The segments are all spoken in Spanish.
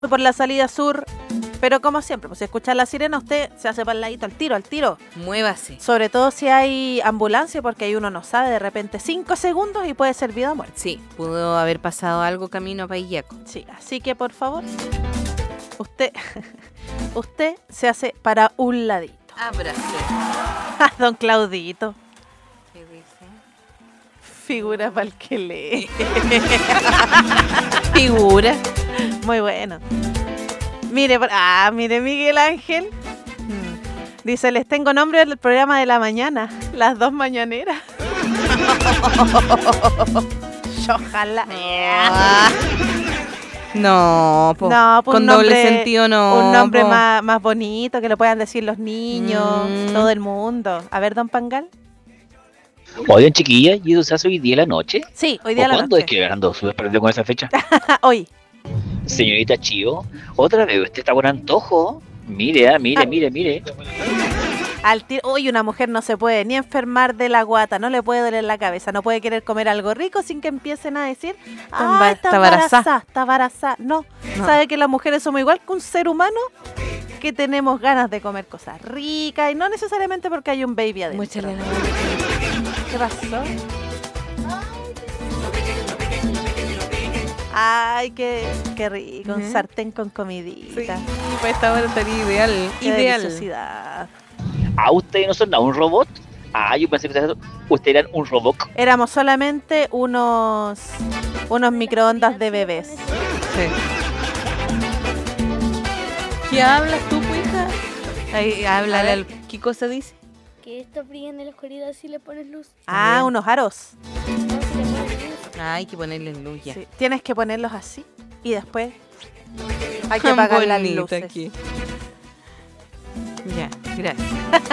por la salida sur, pero como siempre, pues si escucha la sirena, usted se hace para el ladito, al tiro. Muévase. Sobre todo si hay ambulancia, porque ahí uno no sabe, de repente 5 segundos y puede ser vida o muerte. Sí, pudo haber pasado algo camino a Paillaco. Sí, así que por favor, usted se hace para un ladito. Abrazo. Don Claudito, ¿Qué dice? figura para el que lee. Figura. Muy bueno. Mire, mire Miguel Ángel. Dice, les tengo nombre del programa de la mañana, las 2 mañaneras. Ojalá. No, po. No, pues con doble sentido no. Un nombre po. más bonito que lo puedan decir los niños, todo el mundo. A ver, don Pangal. Oigan, chiquillas, ¿y eso se hace hoy día en la noche? Sí, hoy día a la ¿Cuándo? noche. Es que ando súper perdido con esa fecha. Hoy. Señorita Chío, otra vez usted está con antojo. Mire, mire. Hoy una mujer no se puede ni enfermar de la guata, no le puede doler la cabeza, no puede querer comer algo rico sin que empiecen a decir, está embarazada. No, sabe que las mujeres somos igual que un ser humano, que tenemos ganas de comer cosas ricas y no necesariamente porque hay un baby adentro. Muéchale la ¿Qué pasó? Ay, qué rico, un sartén con comidita. Sí, pues esta hora estaría ideal. Qué deliciosidad. ¿Ustedes no son nada un robot? Yo pensé que ustedes eran un robot. Éramos solamente unos microondas de bebés. Sí. ¿Qué hablas tú, hija? Ahí, háblale al... ¿Qué cosa dice? Que esto brilla en la oscuridad si le pones luz. Ah, unos aros. No, si le pones luz. Hay que ponerle luz ya. Sí, tienes que ponerlos así y después hay que apagar las Bonito luces. aquí. Ya, gracias.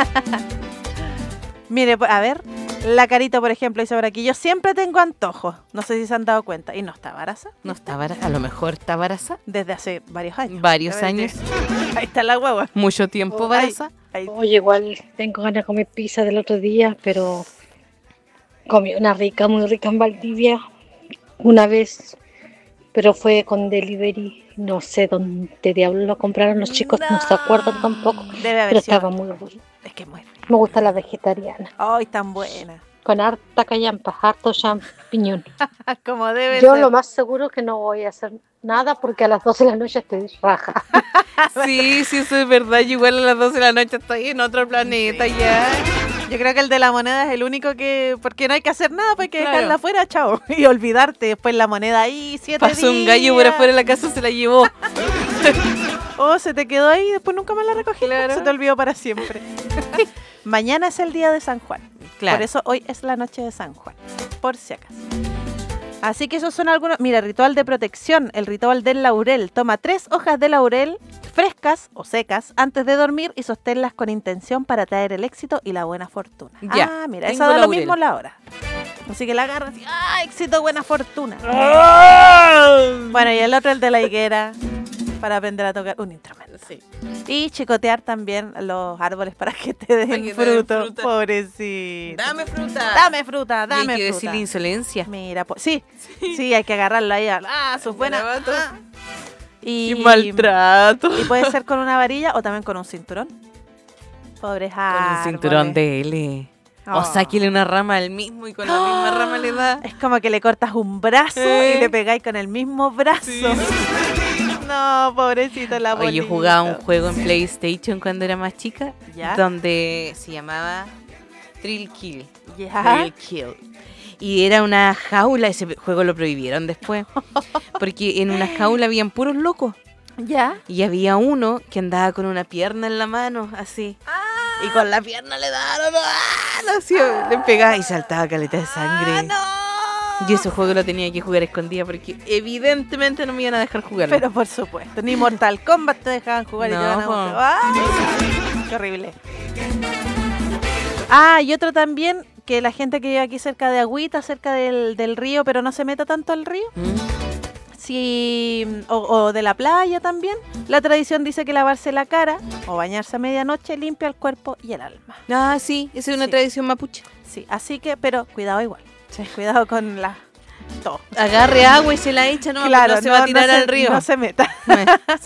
Mire, a ver, la Carita, por ejemplo, dice por aquí, yo siempre tengo antojos. No sé si se han dado cuenta. Y no está embaraza. No está embarazada, a lo mejor está embarazada. Desde hace varios años. Varios años. Ahí está la guagua. Mucho tiempo embarazada. Ahí. Oye, igual tengo ganas de comer pizza del otro día, pero comí una muy rica en Valdivia una vez, pero fue con delivery. No sé dónde diablos lo compraron los chicos, no se acuerdan tampoco, Debe haber pero sido. estaba muy rico. Es que es muy rico. Me gusta la vegetariana, Ay, tan buena. con harta callampa, harto champiñón. Como debe Yo ser. lo más seguro es que no voy a hacer nada porque a las 12 de la noche estoy raja. Sí, eso es verdad. Yo igual a las 12 de la noche estoy en otro planeta ya. Yo creo que el de la moneda es el único que... Porque no hay que hacer nada, pues hay que Claro. dejarla afuera, chao. Y olvidarte. Después la moneda ahí, 7 días. Pasó un gallo por afuera de la casa, se la llevó. Oh, se te quedó ahí y después nunca más la recogí. Claro. Se te olvidó para siempre. Mañana es el día de San Juan. Claro. Por eso hoy es la noche de San Juan. Por si acaso. Así que esos son algunos... Mira, ritual de protección. El ritual del laurel. Toma 3 hojas de laurel frescas o secas antes de dormir y sosténlas con intención para traer el éxito y la buena fortuna. Ya, Mira, tengo eso da lo laurel. mismo la hora. Así que la agarras y éxito, buena fortuna. Bueno, y el otro, el de la higuera, para aprender a tocar un instrumento. Sí. Y chicotear también los árboles para que te den Para que te den fruto. fruta. Pobrecito. Dame fruta. Dame fruta, Y hay dame que fruta. decirle insolencia. Mira, sí, hay que agarrarlo ahí. Sus buenas. Garabato. Y Qué maltrato. Y puede ser con una varilla o también con un cinturón. Pobres Con árboles. un cinturón de L. Oh. O sáquele una rama al mismo y con la misma rama le da. Es como que le cortas un brazo y le pegáis con el mismo brazo. Sí. No, pobrecito la Oye, bolita. yo jugaba un juego en PlayStation cuando era más chica, ¿Ya? donde se llamaba Thrill Kill. ¿Ya? Thrill Kill. Y era una jaula, ese juego lo prohibieron después, porque en una jaula habían puros locos. ¿Ya? Y había uno que andaba con una pierna en la mano, así. Y con la pierna le daban, así, le pegaba y saltaba caleta de sangre. ¡No! Yo ese juego lo tenía que jugar escondida porque evidentemente no me iban a dejar jugarlo. Pero por supuesto, ni Mortal Kombat te dejaban jugar y te No, van a po. ¡Ay! Qué horrible. Y otro también, que la gente que vive aquí cerca de Agüita, cerca del río, pero no se meta tanto al río, o de la playa también, la tradición dice que lavarse la cara o bañarse a medianoche limpia el cuerpo y el alma. Ah, sí, esa es una Sí. tradición mapuche. Sí, así que, pero cuidado igual. Cuidado con todo. Agarre agua y se la echa, no, Claro, no se va a tirar al río. No se meta.